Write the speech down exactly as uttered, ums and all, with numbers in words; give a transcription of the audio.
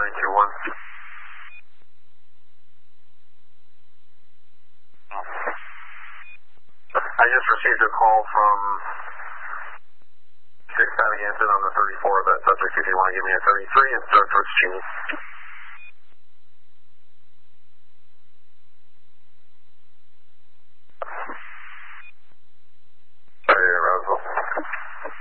nine two one. I just received a call from six Saginaw on the thirty-four of that subject. If you want to give me a thirty-three and start to exchange.